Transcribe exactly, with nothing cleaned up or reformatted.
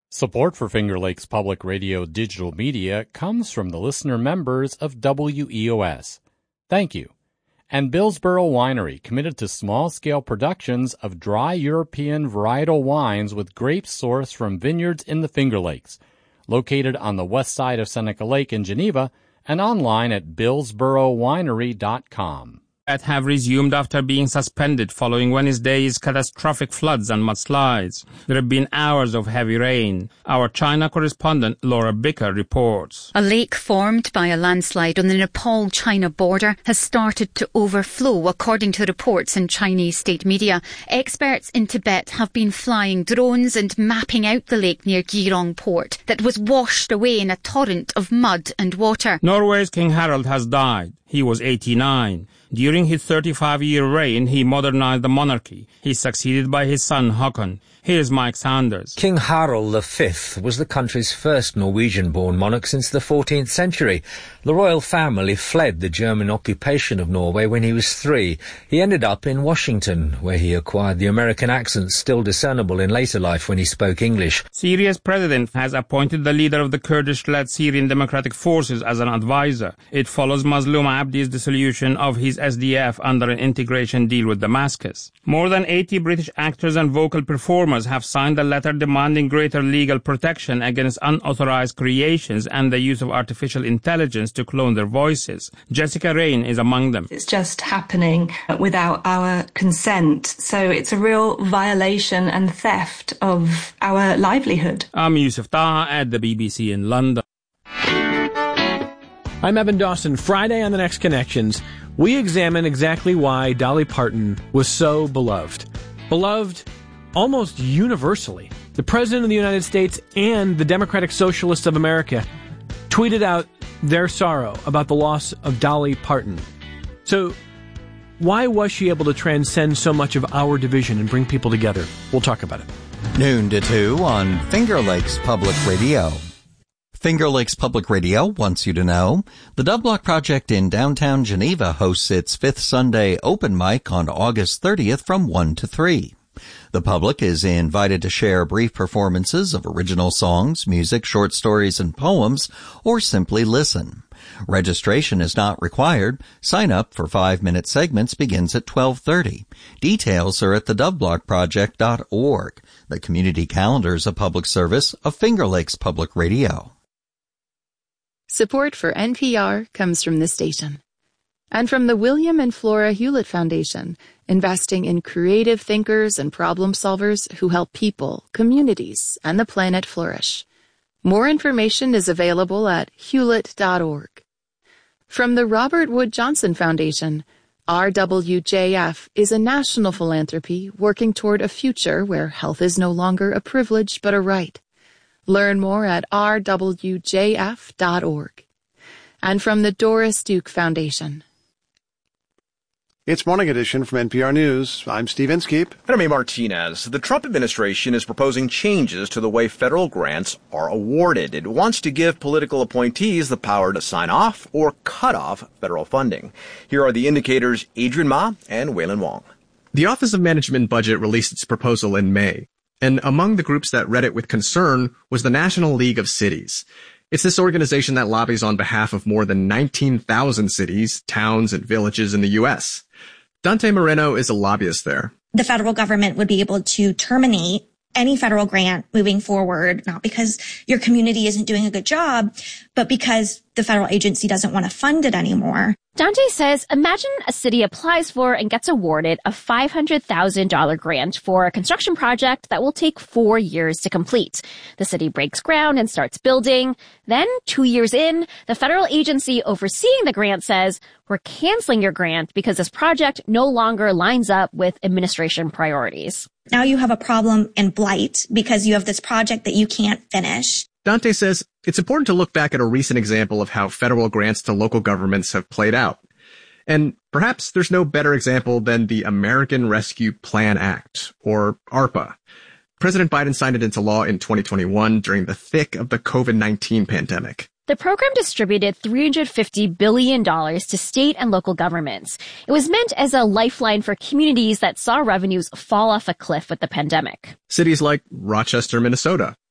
Support for Finger Lakes Public Radio digital media comes from the listener members of W E O S. Thank you. And Billsboro Winery, committed to small-scale productions of dry European varietal wines with grapes sourced from vineyards in the Finger Lakes, located on the west side of Seneca Lake in Geneva, and online at billsboro winery dot com. Have resumed after being suspended following Wednesday's catastrophic floods and mudslides. There have been hours of heavy rain. Our China correspondent Laura Bicker reports. A lake formed by a landslide on the Nepal-China border has started to overflow, according to reports in Chinese state media. Experts in Tibet have been flying drones and mapping out the lake near Girong port that was washed away in a torrent of mud and water. Norway's King Harald has died. He was eighty-nine. During his thirty-five-year reign, he modernized the monarchy. He's succeeded by his son, Håkon. Here's Mike Sanders. King Harald the Fifth was the country's first Norwegian-born monarch since the fourteenth century. The royal family fled the German occupation of Norway when he was three. He ended up in Washington, where he acquired the American accent still discernible in later life when he spoke English. Syria's president has appointed the leader of the Kurdish-led Syrian Democratic Forces as an advisor. It follows Mazloum Abdi's dissolution of his S D F under an integration deal with Damascus. More than eighty British actors and vocal performers have signed a letter demanding greater legal protection against unauthorized creations and the use of artificial intelligence to clone their voices. Jessica Rain is among them. It's just happening without our consent, so it's a real violation and theft of our livelihood. I'm Yusuf Taha at the B B C in London. I'm Evan Dawson. Friday on The Next Connections, we examine exactly why Dolly Parton was so beloved. Beloved almost universally. The President of the United States and the Democratic Socialists of America tweeted out their sorrow about the loss of Dolly Parton. So, why was she able to transcend so much of our division and bring people together? We'll talk about it. Noon to two on Finger Lakes Public Radio. Finger Lakes Public Radio wants you to know the Dub Block Project in downtown Geneva hosts its fifth Sunday open mic on August thirtieth from one to three. The public is invited to share brief performances of original songs, music, short stories, and poems, or simply listen. Registration is not required. Sign up for five-minute segments begins at twelve thirty. Details are at the dub block project dot org. The community calendar is a public service of Finger Lakes Public Radio. Support for N P R comes from this station. And from the William and Flora Hewlett Foundation, investing in creative thinkers and problem solvers who help people, communities, and the planet flourish. More information is available at hewlett dot org. From the Robert Wood Johnson Foundation, R W J F is a national philanthropy working toward a future where health is no longer a privilege but a right. Learn more at r w j f dot org. And from the Doris Duke Foundation. It's Morning Edition from N P R News. I'm Steve Inskeep. And I'm A. Martinez. The Trump administration is proposing changes to the way federal grants are awarded. It wants to give political appointees the power to sign off or cut off federal funding. Here are the indicators, Adrian Ma and Waylon Wong. The Office of Management and Budget released its proposal in May, and among the groups that read it with concern was the National League of Cities. It's this organization that lobbies on behalf of more than nineteen thousand cities, towns, and villages in the U S Dante Moreno is a lobbyist there. The federal government would be able to terminate any federal grant moving forward, not because your community isn't doing a good job, but because the federal agency doesn't want to fund it anymore. Dante says, imagine a city applies for and gets awarded a five hundred thousand dollars grant for a construction project that will take four years to complete. The city breaks ground and starts building. Then, two years in, the federal agency overseeing the grant says, we're canceling your grant because this project no longer lines up with administration priorities. Now you have a problem in blight because you have this project that you can't finish. Dante says it's important to look back at a recent example of how federal grants to local governments have played out. And perhaps there's no better example than the American Rescue Plan Act, or ARPA. President Biden signed it into law in twenty twenty-one during the thick of the covid nineteen pandemic. The program distributed three hundred fifty billion dollars to state and local governments. It was meant as a lifeline for communities that saw revenues fall off a cliff with the pandemic. Cities like Rochester, Minnesota,